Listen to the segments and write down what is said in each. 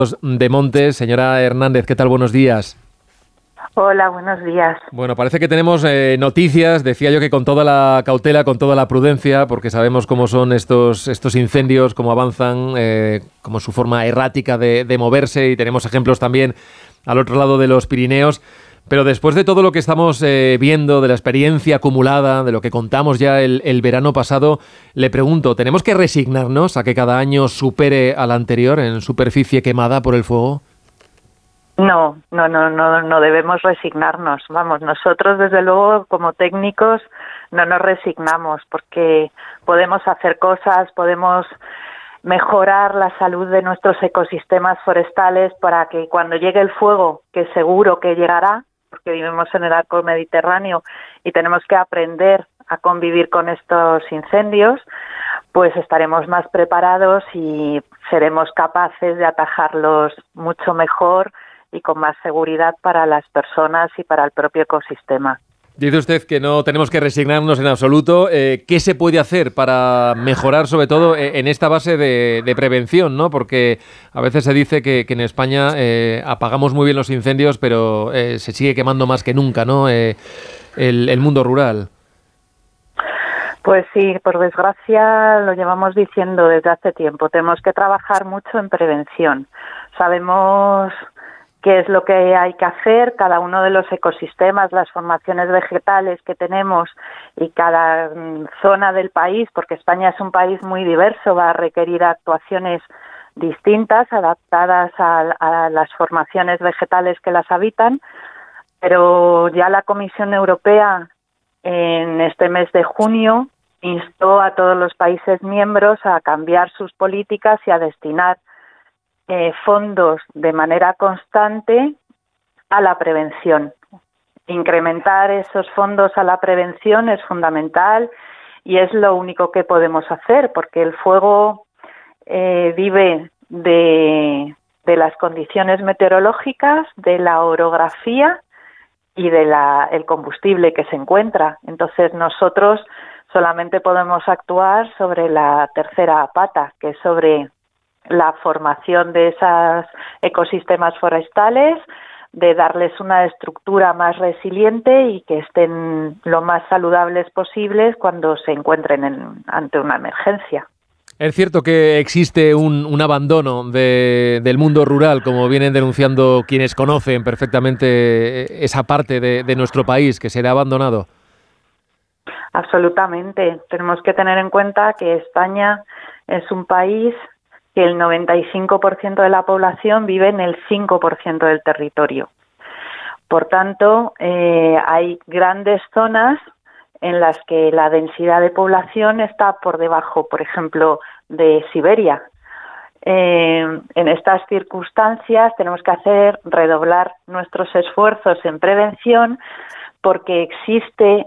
de Montes. Señora Hernández, ¿qué tal? Buenos días. Hola, buenos días. Bueno, parece que tenemos noticias, decía yo que con toda la cautela, con toda la prudencia, porque sabemos cómo son estos incendios, cómo avanzan, como su forma errática de moverse, y tenemos ejemplos también al otro lado de los Pirineos. Pero después de todo lo que estamos viendo, de la experiencia acumulada, de lo que contamos ya el verano pasado, le pregunto, ¿tenemos que resignarnos a que cada año supere al anterior en superficie quemada por el fuego? No debemos resignarnos. Vamos, nosotros desde luego como técnicos no nos resignamos porque podemos hacer cosas, podemos mejorar la salud de nuestros ecosistemas forestales para que cuando llegue el fuego, que seguro que llegará, porque vivimos en el arco mediterráneo y tenemos que aprender a convivir con estos incendios, pues estaremos más preparados y seremos capaces de atajarlos mucho mejor y con más seguridad para las personas y para el propio ecosistema. Dice usted que no tenemos que resignarnos en absoluto. ¿Qué se puede hacer para mejorar, sobre todo, en esta base de prevención, ¿no? Porque a veces se dice que en España apagamos muy bien los incendios, pero se sigue quemando más que nunca, ¿no? El mundo rural. Pues sí, por desgracia lo llevamos diciendo desde hace tiempo. Tenemos que trabajar mucho en prevención. Sabemos qué es lo que hay que hacer, cada uno de los ecosistemas, las formaciones vegetales que tenemos y cada zona del país, porque España es un país muy diverso, va a requerir actuaciones distintas, adaptadas a las formaciones vegetales que las habitan, pero ya la Comisión Europea en este mes de junio instó a todos los países miembros a cambiar sus políticas y a destinar fondos de manera constante a la prevención. Incrementar esos fondos a la prevención es fundamental y es lo único que podemos hacer, porque el fuego vive de las condiciones meteorológicas, de la orografía y el combustible que se encuentra. Entonces nosotros solamente podemos actuar sobre la tercera pata, que es sobre la formación de esos ecosistemas forestales, de darles una estructura más resiliente y que estén lo más saludables posibles cuando se encuentren ante una emergencia. Es cierto que existe un abandono del mundo rural, como vienen denunciando quienes conocen perfectamente esa parte de nuestro país, que será abandonado. Absolutamente. Tenemos que tener en cuenta que España es un país que el 95% de la población vive en el 5% del territorio. Por tanto, hay grandes zonas en las que la densidad de población está por debajo, por ejemplo, de Siberia. En estas circunstancias tenemos que redoblar nuestros esfuerzos en prevención porque existe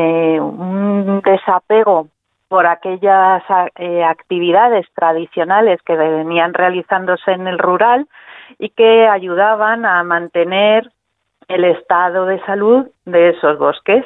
un desapego por aquellas actividades tradicionales que venían realizándose en el rural y que ayudaban a mantener el estado de salud de esos bosques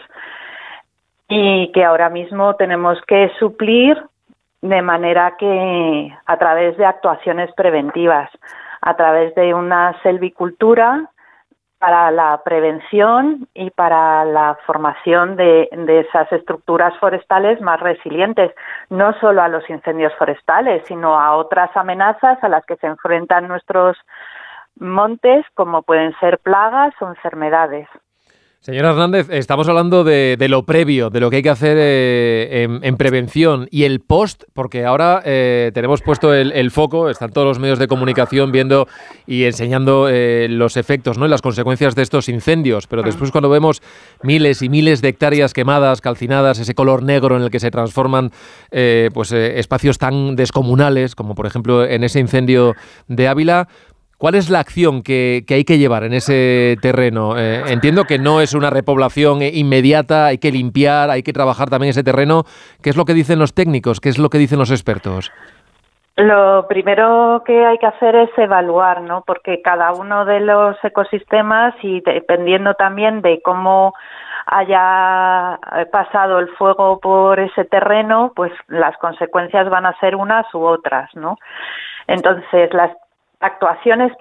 y que ahora mismo tenemos que suplir de manera que a través de actuaciones preventivas, a través de una selvicultura para la prevención y para la formación de esas estructuras forestales más resilientes, no solo a los incendios forestales, sino a otras amenazas a las que se enfrentan nuestros montes, como pueden ser plagas o enfermedades. Señora Hernández, estamos hablando de lo previo, de lo que hay que hacer en prevención y el post, porque ahora tenemos puesto el foco, están todos los medios de comunicación viendo y enseñando los efectos, ¿no?, y las consecuencias de estos incendios, pero después cuando vemos miles y miles de hectáreas quemadas, calcinadas, ese color negro en el que se transforman espacios tan descomunales, como por ejemplo en ese incendio de Ávila, ¿cuál es la acción que hay que llevar en ese terreno? Entiendo que no es una repoblación inmediata, hay que limpiar, hay que trabajar también ese terreno. ¿Qué es lo que dicen los técnicos? ¿Qué es lo que dicen los expertos? Lo primero que hay que hacer es evaluar, ¿no? Porque cada uno de los ecosistemas y dependiendo también de cómo haya pasado el fuego por ese terreno, pues las consecuencias van a ser unas u otras, ¿no? Entonces, las actuaciones